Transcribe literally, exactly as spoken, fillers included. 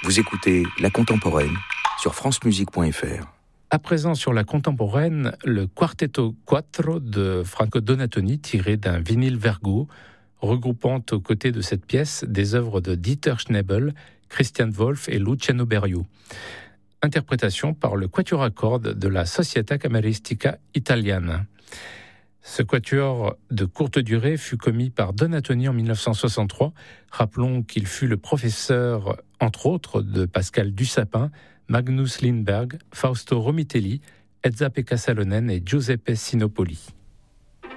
Vous écoutez La Contemporaine sur francemusique point f r. À présent sur La Contemporaine, le Quartetto Quattro de Franco Donatoni tiré d'un vinyle Vergo, regroupant aux côtés de cette pièce des œuvres de Dieter Schnebel, Christian Wolff et Luciano Berio. Interprétation par le quatuor à cordes de la Società Camerristica Italiana. Ce quatuor de courte durée fut commis par Donatoni en dix-neuf cent soixante-trois. Rappelons qu'il fut le professeur, entre autres, de Pascal Dussapin, Magnus Lindberg, Fausto Romitelli, Esa-Pekka Salonen et Giuseppe Sinopoli.